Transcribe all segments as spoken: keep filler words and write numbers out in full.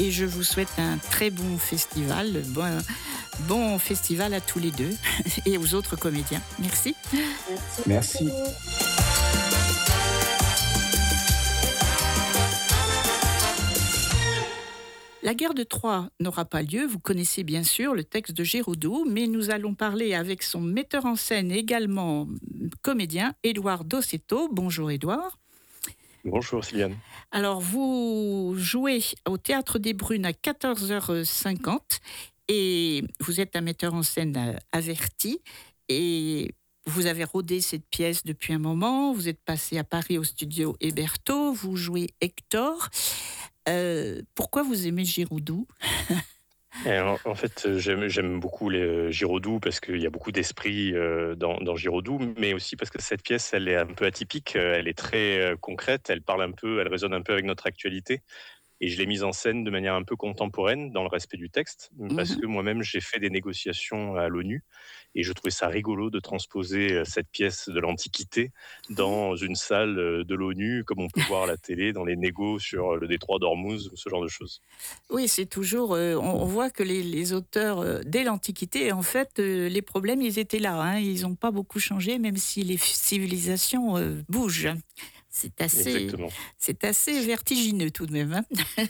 et je vous souhaite un très bon festival. Bon, bon festival à tous les deux et aux autres comédiens. Merci. Merci. Merci. beaucoup. La guerre de Troie n'aura pas lieu, vous connaissez bien sûr le texte de Giraudoux, mais nous allons parler avec son metteur en scène et également comédien, Édouard Dossetto. Bonjour Édouard. Bonjour Sylviane. Alors vous jouez au Théâtre des Brunes à quatorze heures cinquante et vous êtes un metteur en scène averti et vous avez rodé cette pièce depuis un moment, vous êtes passé à Paris au studio Héberto, vous jouez Hector. Euh, pourquoi vous aimez Giraudoux? En, en fait, j'aime, j'aime beaucoup les Giraudoux parce qu'il y a beaucoup d'esprit euh, dans, dans Giraudoux, mais aussi parce que cette pièce, elle est un peu atypique, elle est très euh, concrète, elle parle un peu, elle résonne un peu avec notre actualité. Et je l'ai mise en scène de manière un peu contemporaine, dans le respect du texte, parce Mhm. que moi-même, j'ai fait des négociations à l'ONU, et je trouvais ça rigolo de transposer cette pièce de l'Antiquité dans une salle de l'ONU, comme on peut voir à la télé, dans les négos sur le détroit d'Ormuz, ce genre de choses. Oui, c'est toujours. Euh, on, on voit que les, les auteurs, euh, dès l'Antiquité, en fait, euh, les problèmes, ils étaient là. Hein, ils n'ont pas beaucoup changé, même si les civilisations euh, bougent. C'est assez, Exactement. c'est assez vertigineux tout de même. Hein.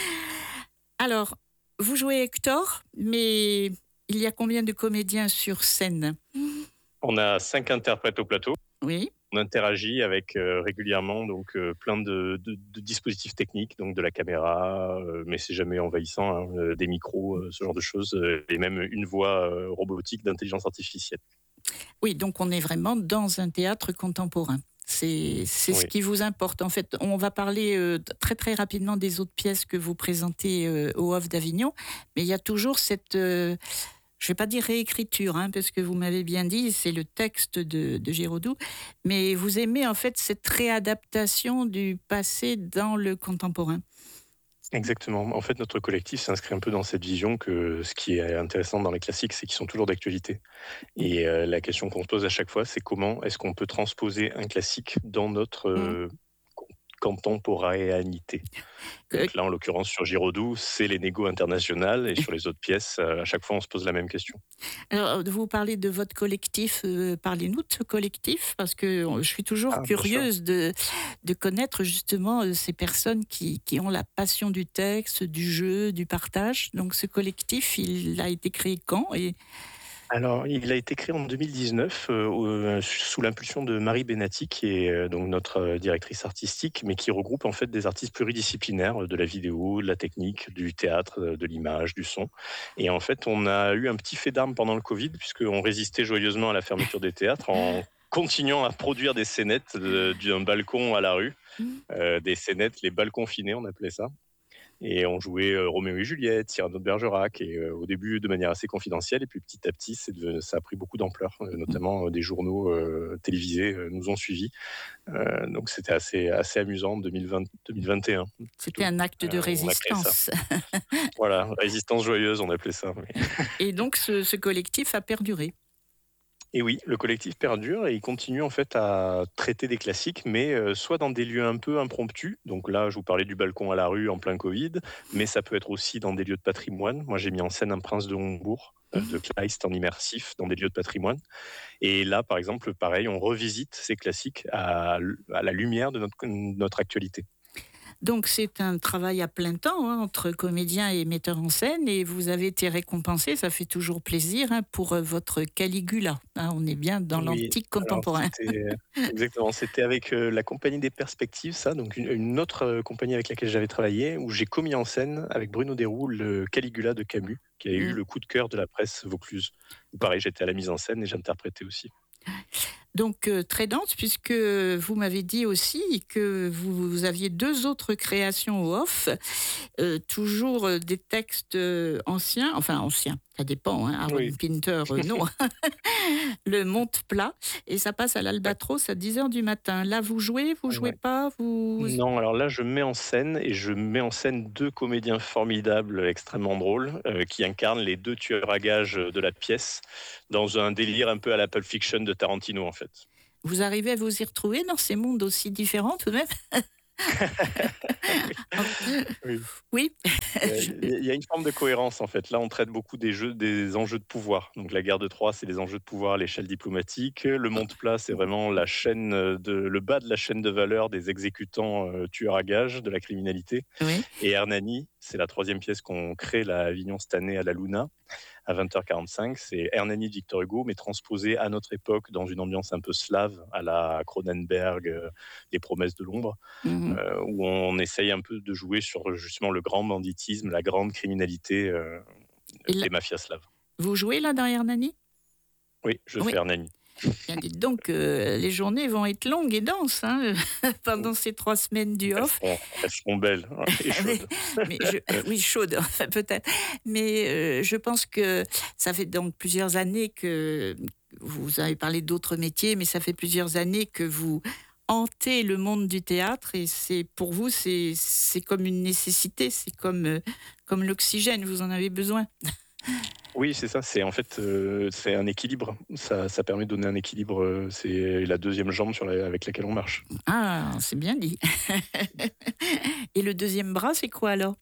Alors, vous jouez Hector, mais il y a combien de comédiens sur scène? On a cinq interprètes au plateau. Oui. On interagit avec euh, régulièrement donc euh, plein de, de, de dispositifs techniques, donc de la caméra, euh, mais c'est jamais envahissant, hein, euh, des micros, euh, ce genre de choses, euh, et même une voix euh, robotique d'intelligence artificielle. Oui, donc on est vraiment dans un théâtre contemporain. C'est, c'est Oui. ce qui vous importe. En fait, on va parler euh, très très rapidement des autres pièces que vous présentez euh, au Off d'Avignon, mais il y a toujours cette, euh, je ne vais pas dire réécriture, hein, parce que vous m'avez bien dit, c'est le texte de, de Giraudoux, mais vous aimez en fait cette réadaptation du passé dans le contemporain. Exactement. En fait, notre collectif s'inscrit un peu dans cette vision que ce qui est intéressant dans les classiques, c'est qu'ils sont toujours d'actualité. Et euh, la question qu'on se pose à chaque fois, c'est comment est-ce qu'on peut transposer un classique dans notre euh, contemporanéité. Donc là, en l'occurrence, sur Giraudoux, c'est les négos internationales, et sur les autres pièces, à chaque fois, on se pose la même question. Alors, vous parlez de votre collectif, euh, parlez-nous de ce collectif, parce que je suis toujours Ah, bien curieuse de, de connaître justement euh, ces personnes qui, qui ont la passion du texte, du jeu, du partage. Donc, ce collectif, il a été créé quand et... Alors, il a été créé en deux mille dix-neuf euh, sous l'impulsion de Marie Benati, qui est euh, donc notre euh, directrice artistique, mais qui regroupe en fait des artistes pluridisciplinaires, euh, de la vidéo, de la technique, du théâtre, euh, de l'image, du son. Et en fait, on a eu un petit fait d'armes pendant le Covid, puisqu'on résistait joyeusement à la fermeture des théâtres en continuant à produire des scénettes de- d'un balcon à la rue, euh, des scénettes, les balcons finés, on appelait ça. Et on jouait euh, Roméo et Juliette, Cyrano de Bergerac, et euh, au début de manière assez confidentielle, et puis petit à petit, c'est devenu- ça a pris beaucoup d'ampleur, euh, notamment euh, des journaux euh, télévisés euh, nous ont suivis. Euh, donc c'était assez, assez amusant, deux mille vingt, deux mille vingt et un. C'était un acte de Euh, on a créé ça. résistance. Voilà, résistance joyeuse, on appelait ça. Oui. Et donc, ce, ce collectif a perduré. Et oui, le collectif perdure et il continue en fait à traiter des classiques, mais euh, soit dans des lieux un peu impromptus. Donc là, je vous parlais du balcon à la rue en plein Covid, mais ça peut être aussi dans des lieux de patrimoine. Moi, j'ai mis en scène un prince de Hombourg, euh, de Kleist en immersif dans des lieux de patrimoine. Et là, par exemple, pareil, on revisite ces classiques à, à la lumière de notre, notre actualité. Donc, c'est un travail à plein temps hein, entre comédien et metteur en scène et vous avez été récompensé, ça fait toujours plaisir, hein, pour euh, votre Caligula. Hein, on est bien dans Oui, l'antique alors contemporain. c'était exactement, c'était avec euh, la compagnie des Perspectives, ça, donc une, une autre euh, compagnie avec laquelle j'avais travaillé, où j'ai commis en scène avec Bruno Desroux le Caligula de Camus, qui a eu Mm. le coup de cœur de la presse vaucluse. Où pareil, j'étais à la mise en scène et j'interprétais aussi. Donc, euh, très dense, puisque vous m'avez dit aussi que vous, vous aviez deux autres créations au off, euh, toujours euh, des textes euh, anciens, enfin anciens, ça dépend, hein, Aaron Oui. Pinter, euh, non, le monte plat, et ça passe à l'Albatros à dix heures du matin. Là, vous jouez, vous jouez Ouais. pas, vous... Non, alors là, je mets en scène et je mets en scène deux comédiens formidables, extrêmement drôles, euh, qui incarnent les deux tueurs à gages de la pièce dans un délire un peu à la Pulp Fiction de Tarantino, en fait. Vous arrivez à vous y retrouver dans ces mondes aussi différents tout de même? Oui. Oui. Il y a une forme de cohérence en fait. Là, on traite beaucoup des jeux, des enjeux de pouvoir. Donc la guerre de Troie, c'est les enjeux de pouvoir à l'échelle diplomatique. Le monde plat, c'est vraiment la chaîne de, le bas de la chaîne de valeur des exécutants euh, tueurs à gages de la criminalité. Oui. Et Hernani, c'est la troisième pièce qu'on crée là, à Avignon cette année à la Luna, à vingt heures quarante-cinq. C'est Hernani de Victor Hugo, mais transposé à notre époque dans une ambiance un peu slave, à la Cronenberg, euh, Les Promesses de l'ombre, Mhm. euh, où on essaye un peu de jouer sur justement le grand banditisme, la grande criminalité euh, Et là, des mafias slaves. vous jouez là dans Hernani? Oui, je Oui. fais Hernani. Bien, dites donc, euh, les journées vont être longues et denses hein, pendant ces trois semaines du Elles off. seront, elles seront belles hein, et chaudes. mais je, oui, chaudes, enfin, peut-être. Mais euh, je pense que ça fait donc plusieurs années que vous avez parlé d'autres métiers, mais ça fait plusieurs années que vous hantez le monde du théâtre et c'est pour vous c'est c'est comme une nécessité, c'est comme euh, comme l'oxygène, vous en avez besoin. Oui, c'est ça. C'est en fait, euh, c'est un équilibre. Ça, ça permet de donner un équilibre. euh, C'est la deuxième jambe sur la- avec laquelle on marche. Ah, c'est bien dit. Et le deuxième bras, c'est quoi alors?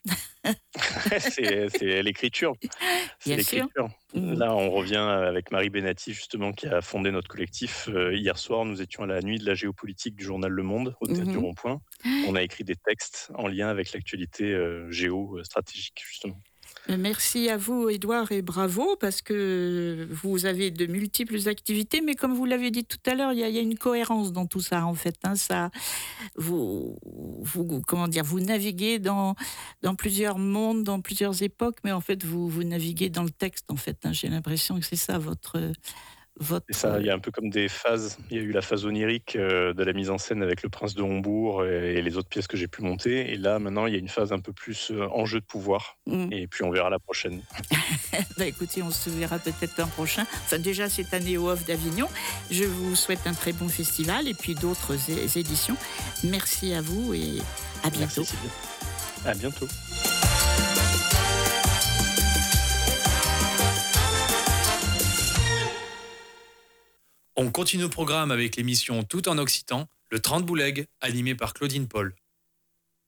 c'est c'est l'écriture. C'est Bien sûr. l'écriture. Mhm. Là, on revient avec Marie Benati, justement, qui a fondé notre collectif. Euh, hier soir, nous étions à la nuit de la géopolitique du journal Le Monde, au Théâtre du Mhm. Rond-Point. On a écrit des textes en lien avec l'actualité euh, géostratégique, justement. Merci à vous, Édouard, et bravo, parce que vous avez de multiples activités, mais comme vous l'avez dit tout à l'heure, il y, a- il y a une cohérence dans tout ça, en fait. hein, ça, vous, vous, comment dire, vous naviguez dans, dans plusieurs mondes, dans plusieurs époques, mais en fait, vous, vous naviguez dans le texte, en fait. hein. J'ai l'impression que c'est ça, votre... Et votre ça, il y a un peu comme des phases. Il y a eu la phase onirique euh, de la mise en scène avec Le Prince de Hombourg et, et les autres pièces que j'ai pu monter. Et là, maintenant, il y a une phase un peu plus euh, enjeu de pouvoir. Hmm. Et puis, on verra la prochaine. Bah, écoutez, on se verra peut-être l'an prochain. Enfin, déjà cette année au Off d'Avignon. Je vous souhaite un très bon festival et puis d'autres é- éditions. Merci à vous et à bientôt. Merci, Sylvie. À bientôt. On continue au programme avec l'émission Tout en Occitan, le trente boulegs, animé par Claudine Paul.